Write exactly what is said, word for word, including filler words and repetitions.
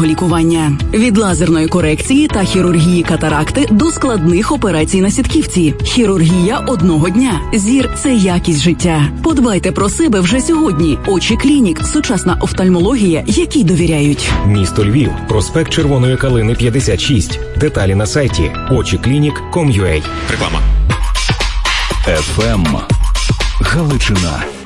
лікування. Від лазерної корекції та хірургії катаракти до складних операцій на сітківці. Хірургія одного дня. Зір – це якість життя. Подбайте про себе вже сьогодні. Очі Клінік – сучасна офтальмологія, якій довіряють. Місто Львів. Проспект Червоної Калини, п'ятдесят шість. Деталі на сайті очі клінік крапка ком крапка ю а. Реклама. еф ем Галичина.